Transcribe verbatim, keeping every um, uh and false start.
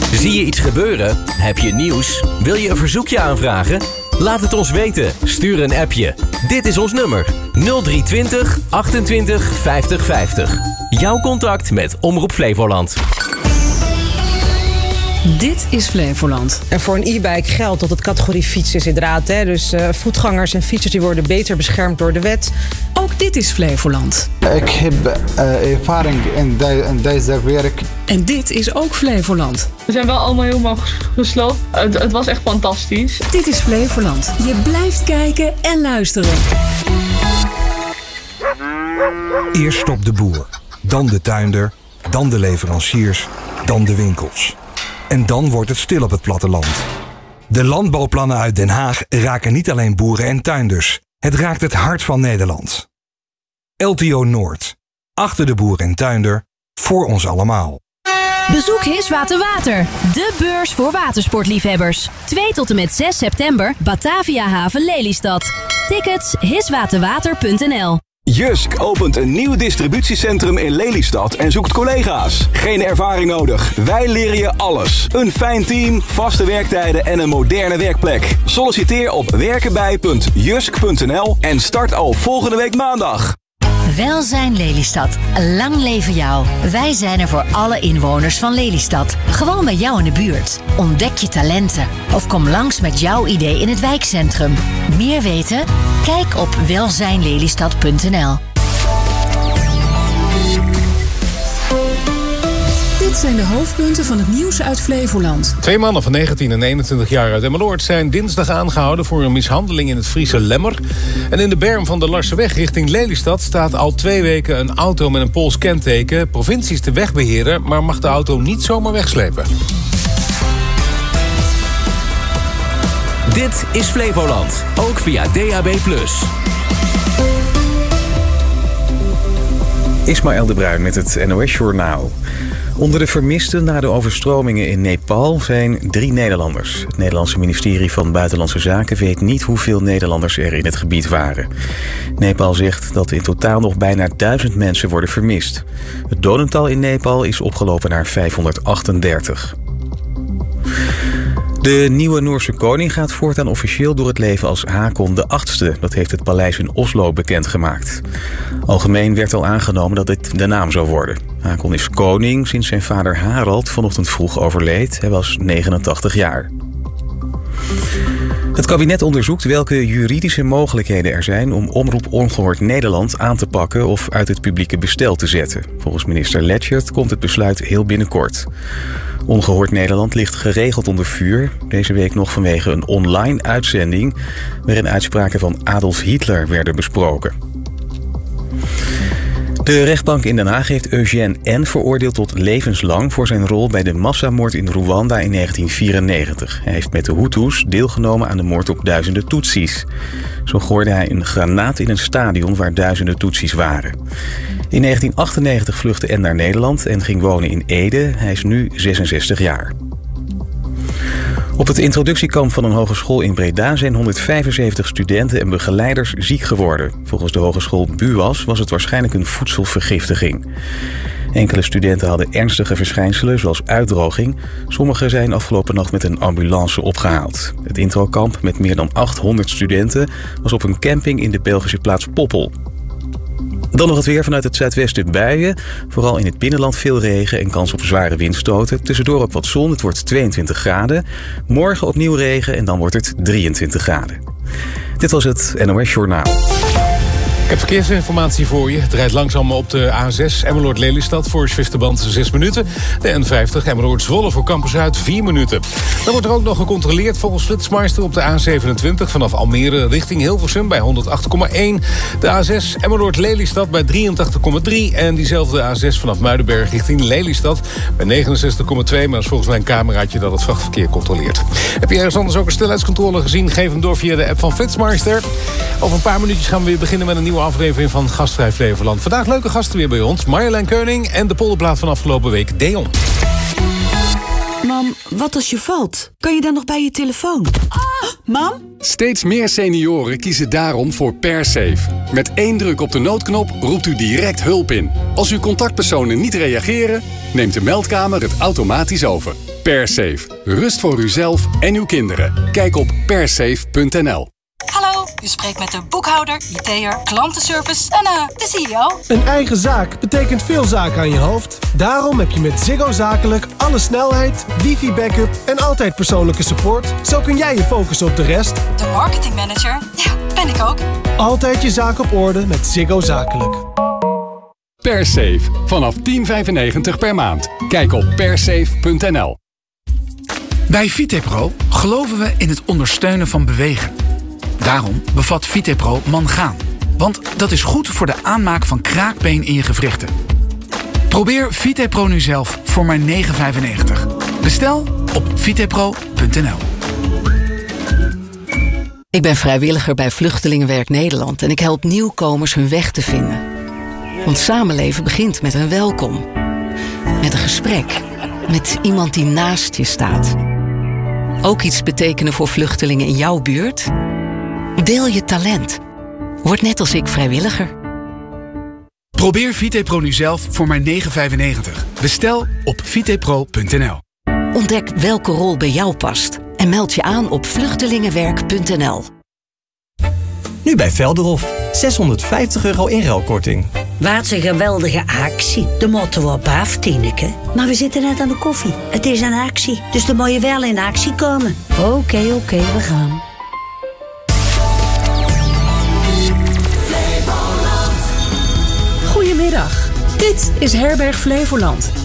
Zie je iets gebeuren? Heb je nieuws? Wil je een verzoekje aanvragen? Laat het ons weten. Stuur een appje. Dit is ons nummer nul drie twintig achtentwintig vijftig vijftig. Jouw contact met Omroep Flevoland. Dit is Flevoland. En voor een e-bike geldt dat het categorie fiets is inderdaad. Hè? Dus uh, voetgangers en fietsers die worden beter beschermd door de wet. Ook dit is Flevoland. Ik heb uh, ervaring in, de, in deze werk. En dit is ook Flevoland. We zijn wel allemaal helemaal gesloopt. Het, het was echt fantastisch. Dit is Flevoland. Je blijft kijken en luisteren. Eerst stopt de boer, dan de tuinder, dan de leveranciers, dan de winkels. En dan wordt het stil op het platteland. De landbouwplannen uit Den Haag raken niet alleen boeren en tuinders. Het raakt het hart van Nederland. L T O Noord. Achter de boer en tuinder. Voor ons allemaal. Bezoek Hiswater Water, de beurs voor watersportliefhebbers. twee tot en met zes september, Batavia Haven Lelystad. Tickets hiswaterwater punt n l. Jysk opent een nieuw distributiecentrum in Lelystad en zoekt collega's. Geen ervaring nodig. Wij leren je alles. Een fijn team, vaste werktijden en een moderne werkplek. Solliciteer op werkenbij punt jysk punt n l en start al volgende week maandag. Welzijn Lelystad. Lang leven jou. Wij zijn er voor alle inwoners van Lelystad. Gewoon bij jou in de buurt. Ontdek je talenten. Of kom langs met jouw idee in het wijkcentrum. Meer weten? Kijk op welzijn lelystad punt n l. Dit zijn de hoofdpunten van het nieuws uit Flevoland. Twee mannen van negentien en eenentwintig jaar uit Emmeloord zijn dinsdag aangehouden voor een mishandeling in het Friese Lemmer. En in de berm van de Larseweg richting Lelystad staat al twee weken een auto met een Pools kenteken. Provincie is de weg beheren, maar mag de auto niet zomaar wegslepen. Dit is Flevoland, ook via D A B plus. Ismaël de Bruin met het N O S-journaal. Onder de vermisten na de overstromingen in Nepal zijn drie Nederlanders. Het Nederlandse ministerie van Buitenlandse Zaken weet niet hoeveel Nederlanders er in het gebied waren. Nepal zegt dat in totaal nog bijna duizend mensen worden vermist. Het dodental in Nepal is opgelopen naar vijfhonderdachtendertig. De nieuwe Noorse koning gaat voortaan officieel door het leven als Hakon de achtste. Dat heeft het paleis in Oslo bekendgemaakt. Algemeen werd al aangenomen dat dit de naam zou worden. Hakon is koning sinds zijn vader Harald vanochtend vroeg overleed. Hij was negenentachtig jaar. Het kabinet onderzoekt welke juridische mogelijkheden er zijn om Omroep Ongehoord Nederland aan te pakken of uit het publieke bestel te zetten. Volgens minister Letchert komt het besluit heel binnenkort. Ongehoord Nederland ligt geregeld onder vuur. Deze week nog vanwege een online uitzending waarin uitspraken van Adolf Hitler werden besproken. De rechtbank in Den Haag heeft Eugène N. veroordeeld tot levenslang voor zijn rol bij de massamoord in Rwanda in negentien vierennegentig. Hij heeft met de Hutus deelgenomen aan de moord op duizenden Tutsis. Zo gooide hij een granaat in een stadion waar duizenden Tutsis waren. In negentien achtennegentig vluchtte N. naar Nederland en ging wonen in Ede. Hij is nu zesenzestig jaar. Op het introductiekamp van een hogeschool in Breda zijn honderdvijfenzeventig studenten en begeleiders ziek geworden. Volgens de hogeschool BUAS was het waarschijnlijk een voedselvergiftiging. Enkele studenten hadden ernstige verschijnselen zoals uitdroging. Sommigen zijn afgelopen nacht met een ambulance opgehaald. Het introkamp met meer dan achthonderd studenten was op een camping in de Belgische plaats Poppel. Dan nog het weer vanuit het zuidwesten buien. Vooral in het binnenland veel regen en kans op zware windstoten. Tussendoor ook wat zon, het wordt tweeëntwintig graden. Morgen opnieuw regen en dan wordt het drieëntwintig graden. Dit was het N O S-journaal. Ik heb verkeersinformatie voor je. Het rijdt langzaam op de A zes Emmeloord-Lelystad voor Zwifterband zes minuten. De N vijftig Emmeloord-Zwolle voor Campus Zuid vier minuten. Dan wordt er ook nog gecontroleerd volgens Flitsmeister op de A zevenentwintig... vanaf Almere richting Hilversum bij honderdacht komma één. De A zes Emmeloord-Lelystad bij drieëntachtig komma drie. En diezelfde A zes vanaf Muidenberg richting Lelystad bij negenenzestig komma twee. Maar dat is volgens mij een cameraatje dat het vrachtverkeer controleert. Heb je ergens anders ook een snelheidscontrole gezien? Geef hem door via de app van Flitsmeister. Over een paar minuutjes gaan we weer beginnen met een nieuwe aflevering van Gastvrij Flevoland. Vandaag leuke gasten weer bij ons. Marjolein Keuning en de polderplaat van afgelopen week, Deon. Mam, wat als je valt? Kan je dan nog bij je telefoon? Oh, mam? Steeds meer senioren kiezen daarom voor PerSafe. Met één druk op de noodknop roept u direct hulp in. Als uw contactpersonen niet reageren, neemt de meldkamer het automatisch over. PerSafe. Rust voor uzelf en uw kinderen. Kijk op persafe punt n l. Hallo, u spreekt met de boekhouder, I T'er, klantenservice en uh, de C E O. Een eigen zaak betekent veel zaken aan je hoofd. Daarom heb je met Ziggo Zakelijk alle snelheid, wifi-backup en altijd persoonlijke support. Zo kun jij je focussen op de rest. De marketingmanager? Ja, ben ik ook. Altijd je zaak op orde met Ziggo Zakelijk. PerSafe. Vanaf tien vijfennegentig per maand. Kijk op persafe punt n l. Bij Vitepro geloven we in het ondersteunen van bewegen. Daarom bevat Vitepro mangaan. Want dat is goed voor de aanmaak van kraakbeen in je gewrichten. Probeer Vitepro nu zelf voor maar negen vijfennegentig. Bestel op vitepro punt n l. Ik ben vrijwilliger bij Vluchtelingenwerk Nederland en ik help nieuwkomers hun weg te vinden. Want samenleven begint met een welkom. Met een gesprek. Met iemand die naast je staat. Ook iets betekenen voor vluchtelingen in jouw buurt? Deel je talent. Word net als ik vrijwilliger. Probeer Vitepro nu zelf voor maar negen vijfennegentig. Bestel op vitepro punt n l. Ontdek welke rol bij jou past. En meld je aan op vluchtelingenwerk punt n l. Nu bij Velderhof. zeshonderdvijftig euro inruilkorting. Wat een geweldige actie. De motto op af, Tineke. Maar we zitten net aan de koffie. Het is een actie, dus dan moet je wel in actie komen. Oké, okay, oké, okay, we gaan. Goedemiddag. Dit is Herberg Flevoland.